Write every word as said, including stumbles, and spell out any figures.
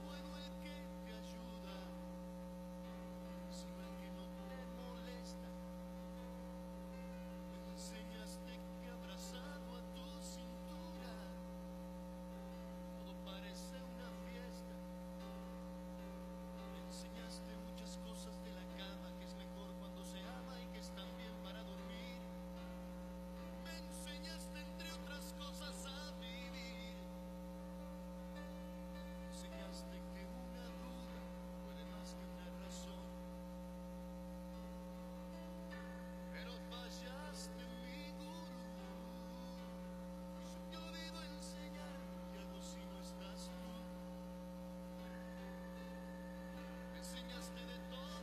bueno el que te ayuda, sino el que no te molesta. Me enseñaste que abrazado a tu cintura todo parece una fiesta. Me enseñaste muchas cosas